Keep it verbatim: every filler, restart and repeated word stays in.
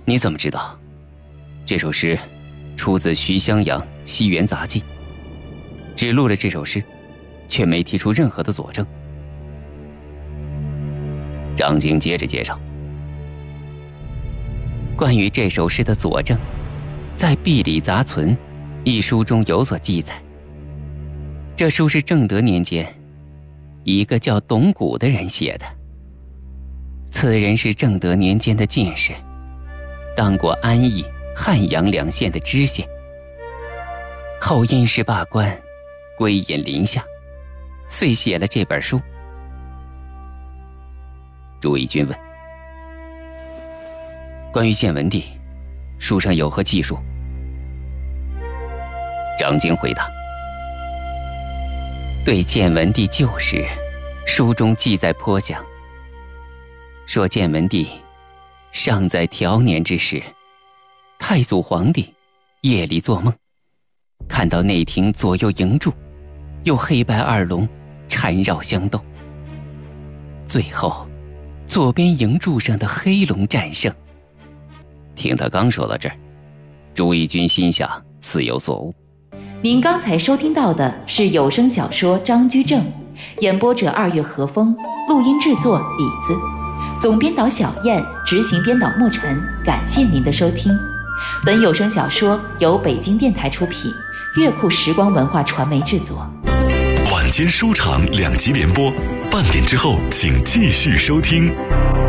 你怎么知道？这首诗出自徐襄阳《西园杂记》，只录了这首诗，却没提出任何的佐证。张经接着介绍，关于这首诗的佐证，在《壁里杂存》一书中有所记载。这书是正德年间一个叫董谷的人写的，此人是正德年间的进士，当过安邑、汉阳两县的知县，后因事罢官，归隐林下，遂写了这本书。朱翊钧问：关于建文帝，书上有何记述？张经回答：对建文帝旧事，书中记载颇详，说建文帝尚在调年之时，太祖皇帝夜里做梦，看到内廷左右营柱，有黑白二龙缠绕相斗，最后左边营柱上的黑龙战胜。听他刚说到这儿，朱翊钧心想似有所悟。 您刚才收听到的是有声小说《张居正》，演播者二月河风，录音制作李子，总编导小燕，执行编导沐晨。感谢您的收听。本有声小说由北京电台出品，乐库时光文化传媒制作。 晚间书场两集联播，半点之后请继续收听。